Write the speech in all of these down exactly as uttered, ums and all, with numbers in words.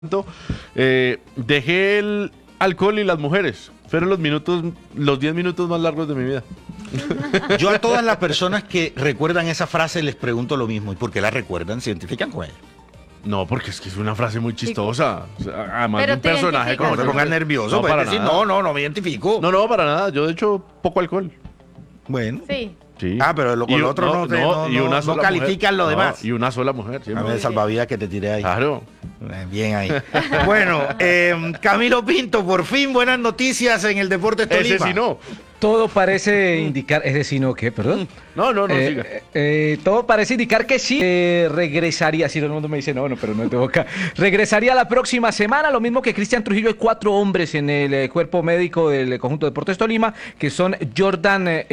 Eh, dejé el alcohol y las mujeres. Fueron los minutos, los diez minutos más largos de mi vida. Yo a todas las personas que recuerdan esa frase les pregunto lo mismo. ¿Y por qué la recuerdan? ¿Se identifican con ella? No, porque es que es una frase muy chistosa. O sea, además Pero de un te personaje como... No te pongas nervioso. No, puedes para decir, nada. no, no, no me identifico. No, no, para nada. Yo, de hecho, poco alcohol. Bueno. Sí. Ah, pero lo, con Y- lo otro no, te, no, y no, una no sola califican mujer. lo No, demás. y una sola mujer. Sí, A muy ver, bien. salvavidas que te tiré ahí. Claro. Eh, Bien ahí. Bueno, eh, Camilo Pinto, por fin buenas noticias en el Deportes Tolima. Ese sí no. Todo parece indicar, es decir, no, ¿qué? Perdón. No, no, no, Eh, siga. eh, todo parece indicar que sí eh, regresaría, si todo el mundo me dice no, no, pero no te boca. Regresaría la próxima semana, lo mismo que Cristian Trujillo. Hay cuatro hombres en el eh, cuerpo médico del conjunto Deportes Tolima, que son Jordan eh,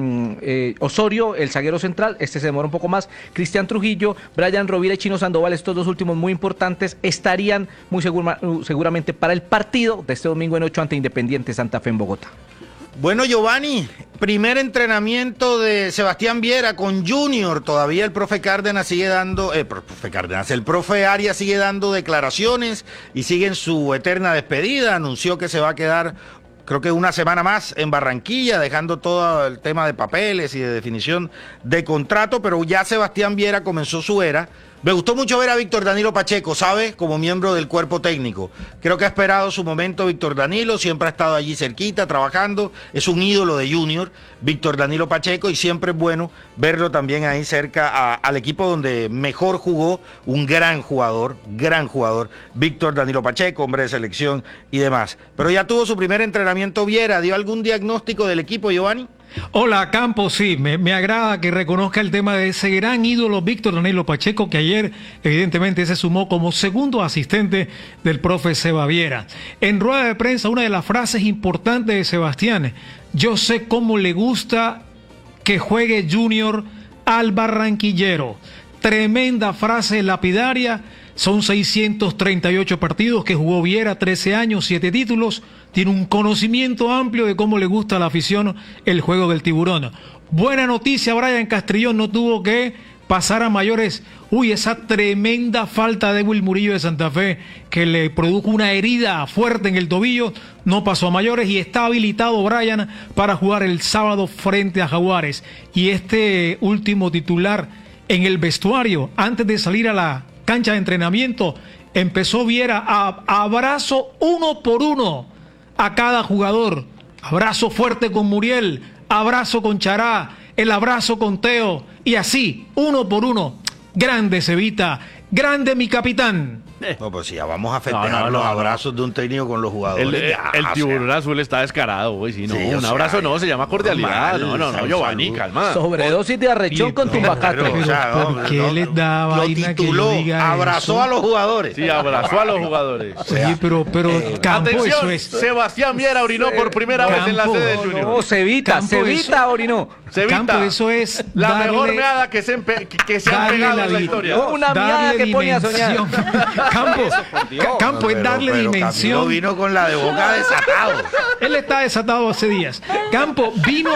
eh, Osorio, el zaguero central, este se demora un poco más, Cristian Trujillo, Brian Rovira y Chino Sandoval, estos dos últimos muy importantes, estarían muy segura, seguramente para el partido de este domingo en ocho ante Independiente Santa Fe en Bogotá. Bueno, Giovanni, primer entrenamiento de Sebastián Viera con Junior. Todavía el profe Cárdenas sigue dando, eh, profe Cárdenas, el profe Arias sigue dando declaraciones y sigue en su eterna despedida. Anunció que se va a quedar, creo que una semana más en Barranquilla, dejando todo el tema de papeles y de definición de contrato, pero ya Sebastián Viera comenzó su era. Me gustó mucho ver a Víctor Danilo Pacheco, ¿sabe? Como miembro del cuerpo técnico. Creo que ha esperado su momento Víctor Danilo, siempre ha estado allí cerquita, trabajando. Es un ídolo de Junior, Víctor Danilo Pacheco, y siempre es bueno verlo también ahí cerca a, al equipo donde mejor jugó, un gran jugador, gran jugador, Víctor Danilo Pacheco, hombre de selección y demás. Pero ya tuvo su primer entrenamiento Viera, ¿dio algún diagnóstico del equipo, Giovanni? Hola, Campos, sí, me, me agrada que reconozca el tema de ese gran ídolo Víctor Danilo Pacheco, que ayer evidentemente se sumó como segundo asistente del profe Seba Viera. En rueda de prensa, una de las frases importantes de Sebastián: yo sé cómo le gusta que juegue Junior al barranquillero. Tremenda frase lapidaria. Son seiscientos treinta y ocho partidos que jugó Viera, trece años, siete títulos. Tiene un conocimiento amplio de cómo le gusta a la afición el juego del tiburón. Buena noticia, Brian Castrillón no tuvo que pasar a mayores. Uy, esa tremenda falta de Will Murillo de Santa Fe, que le produjo una herida fuerte en el tobillo, no pasó a mayores y está habilitado Brian para jugar el sábado frente a Jaguares. Y este último titular en el vestuario, antes de salir a la cancha de entrenamiento, empezó Viera a abrazo uno por uno a cada jugador. Abrazo fuerte con Muriel, abrazo con Chará, el abrazo con Teo, y así, uno por uno. Grande Cevita, grande mi capitán. No, pues sí, ya vamos a festejar No, no, los no, abrazos de un técnico con los jugadores. El, el, Ya, el o sea. tiburón azul está descarado, güey. Si no, Sí, un o sea, abrazo no, se llama cordialidad. normal, No, no, no, salud. Giovanni, calma. Sobredosis de arrechón Y- con tumbacate. Pero, o sea, ¿por hombre, qué no, les da lo vaina que tituló, yo diga abrazó eso? a los jugadores. Sí, abrazó a los jugadores. Oye, pero, pero, Campo, eso Atención, es... Sebastián Viera orinó por primera vez en la Campo. sede del No, Junior. no, Cevita, Campo, Cevita eso- orinó. Cevita, Campo, eso es la darle- mejor meada que se, empe- que, que se ha darle pegado la en la di- historia. No, una mirada darle que pone a soñar. dimensión. Campo, Ca- Campo es Pero- darle pero dimensión. Camilo vino con la de boca desatado. Él está desatado hace días. Campo vino.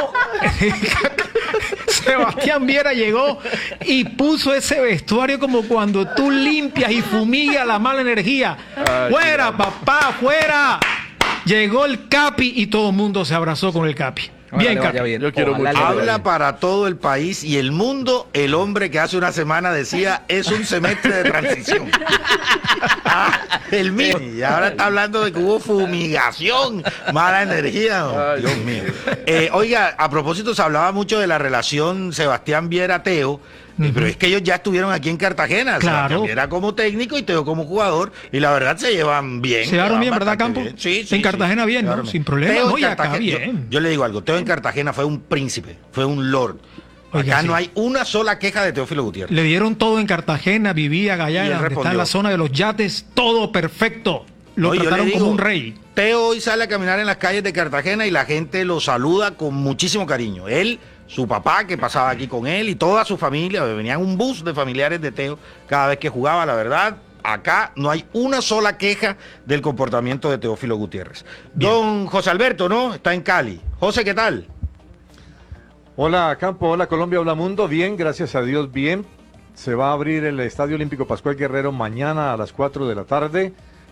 Sebastián Viera llegó y puso ese vestuario como cuando tú limpias y fumigas la mala energía. Ay, ¡Fuera, papá! ¡Fuera! Llegó el Capi y todo el mundo se abrazó con el Capi. Bien, Ojalá le vaya Capi. bien. Yo quiero Ojalá mucho. le vaya Habla bien. para todo el país y el mundo, el hombre que hace una semana decía, es un semestre de transición. Ah, el mismo. Y ahora está hablando de que hubo fumigación, mala energía. Oh, Ay, Dios mío. Eh, oiga, a propósito, se hablaba mucho de la relación Sebastián Viera-Teo, eh, pero es que ellos ya estuvieron aquí en Cartagena. Claro. Sebastián Viera como técnico y Teo como jugador, y la verdad se llevan bien. Se llevaron bien, ¿verdad, bastante Campo? bien. Sí, sí, En Cartagena sí, bien, se ¿no? llevaron Sin problema. Teo en No, y acá Cartagena- yo- bien. Yo, le digo algo, Teo en Cartagena fue un príncipe, fue un lord. Oiga, Acá sí. no hay una sola queja de Teófilo Gutiérrez. Le dieron todo en Cartagena, vivía Y él Gallana, donde está respondió. en la zona de los yates, todo perfecto. Lo No, yo le trataron digo, como un rey. Teo hoy sale a caminar en las calles de Cartagena y la gente lo saluda con muchísimo cariño. Él, su papá que pasaba aquí con él y toda su familia, venían un bus de familiares de Teo cada vez que jugaba, la verdad. Acá no hay una sola queja del comportamiento de Teófilo Gutiérrez. Bien. Don José Alberto, ¿no? Está en Cali. José, ¿qué tal? Hola Campo, hola Colombia, hola Mundo, bien, gracias a Dios, bien. Se va a abrir el Estadio Olímpico Pascual Guerrero mañana a las cuatro de la tarde.